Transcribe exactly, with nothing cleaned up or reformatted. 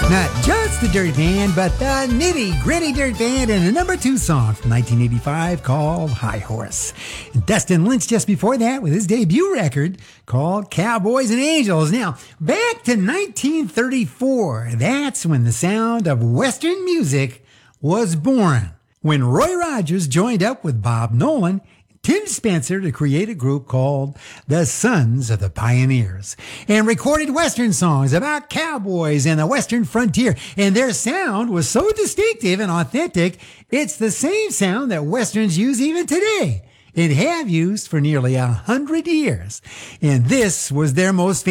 Not just the Dirt Band, but the Nitty Gritty Dirt Band and a number two song from nineteen eighty-five called High Horse. And Dustin Lynch just before that with his debut record called Cowboys and Angels. Now, back to nineteen thirty-four. That's when the sound of Western music was born. When Roy Rogers joined up with Bob Nolan, Tim Spencer to create a group called the Sons of the Pioneers and recorded Western songs about cowboys and the Western frontier. And their sound was so distinctive and authentic, it's the same sound that Westerns use even today and have used for nearly a hundred years. And this was their most